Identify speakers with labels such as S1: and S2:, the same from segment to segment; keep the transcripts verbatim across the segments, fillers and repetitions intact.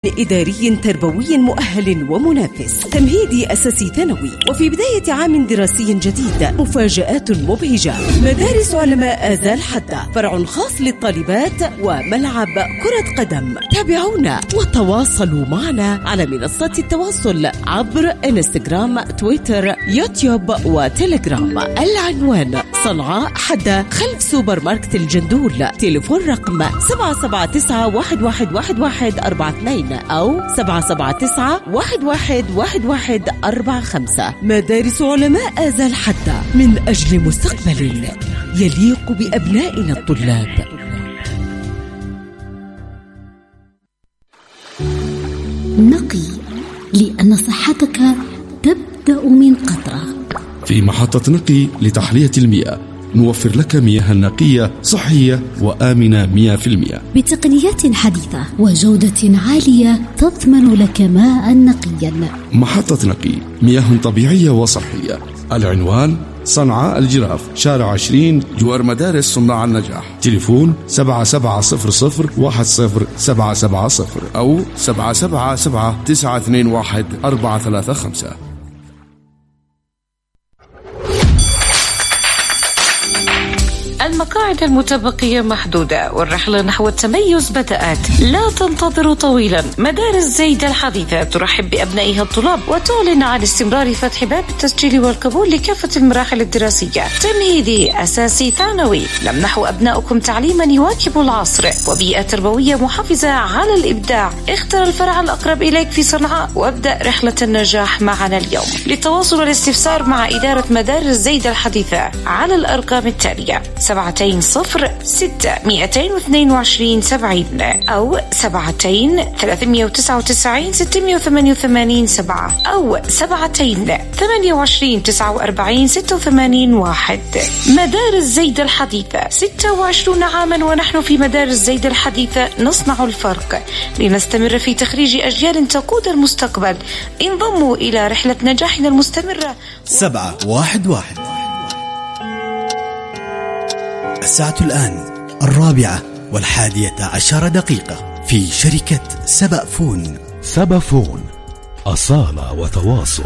S1: إداري تربوي مؤهل ومنافس، تمهيدي أساسي ثانوي، وفي بداية عام دراسي جديد مفاجآت مبهجة. مدارس علماء آزال حدة، فرع خاص للطالبات وملعب كرة قدم. تابعونا وتواصلوا معنا على منصات التواصل عبر انستغرام، تويتر، يوتيوب وتليجرام. العنوان صنعاء حدة خلف سوبر ماركت الجندول. تليفون رقم سبعة سبعة تسعة واحد واحد واحد واحد أربعة اثنين أو سبعة سبعة تسعة واحد واحد واحد واحد أربعة خمسة. مدارس علماء آزال حدة، من أجل مستقبل يليق بأبنائنا الطلاب.
S2: نقي، لأن صحتك تبدأ من قطرة.
S3: في محطة نقي لتحلية المياه نوفر لك مياه نقية صحية وآمنة مئة بالمئة
S2: بتقنيات حديثة وجودة عالية تضمن لك ماء نقيا.
S3: محطة نقي، مياه طبيعية وصحية. العنوان صنعاء الجراف، شارع عشرين، جوار مدارس صناع النجاح. تليفون سبعة سبعة صفر صفر واحد صفر سبعة سبعة صفر أو سبعة سبعة سبعة تسعة اثنين واحد أربعة ثلاثة خمسة.
S4: المقاعد المتبقية محدودة والرحلة نحو التميز بدأت. لا تنتظروا طويلا. مدارس زايدة الحديثة ترحب بأبنائها الطلاب وتعلن عن استمرار فتح باب التسجيل والقبول لكافة المراحل الدراسية، تمهيدي، أساسي، ثانوي. نمنح أبنائكم تعليما يواكب العصر وبيئة تربوية محافظة على الإبداع. اختر الفرع الأقرب إليك في صنعاء وابدأ رحلة النجاح معنا اليوم. للتواصل والاستفسار مع إدارة مدارس زايدة الحديثة على الأرقام التالية: سبعتين صفر ستة مئتين واثنين وعشرين سبعين أو سبعتين ثلاثمئة وتسعة وتسعين ستمئة وثمانية وثمانين سبعة أو سبعتين ثمانية وعشرين تسعة وأربعين ستة وثمانين واحد. مدارس زايدة الحديثة، ستة وعشرين عاما ونحن في مدارس زايدة الحديثة نصنع الفرق. لنستمر في تخريج أجيال تقود المستقبل. انضموا إلى رحلة نجاحنا المستمرة.
S5: سبعة واحد واحد. الساعة الآن الرابعة والحادية عشر دقيقة في شركة سبأفون.
S6: سبأفون، أصالة وتواصل.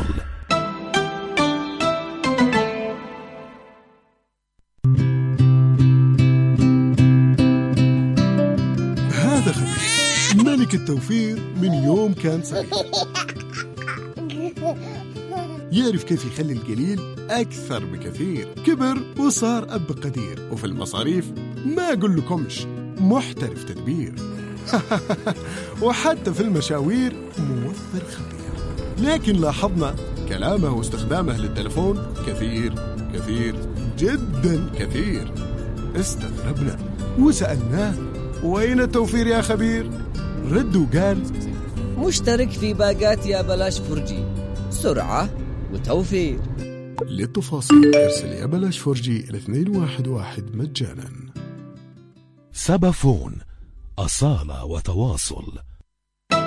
S7: هذا خبير ملك التوفير من يوم كان صغير، يعرف كيف يخلي القليل أكثر بكثير. كبر وصار أب قدير، وفي المصاريف ما أقول لكمش محترف تدبير. وحتى في المشاوير موفر خبير. لكن لاحظنا كلامه واستخدامه للتلفون كثير كثير جدا كثير. استغربنا وسألناه: وين التوفير يا خبير؟ رد وقال:
S8: مشترك في باقات يا بلاش فرجي، سرعة وتوفير.
S7: للتفاصيل ارسل يا بلاش فرجي إلى اثنين واحد واحد مجانا.
S6: سبأفون، أصالة وتواصل.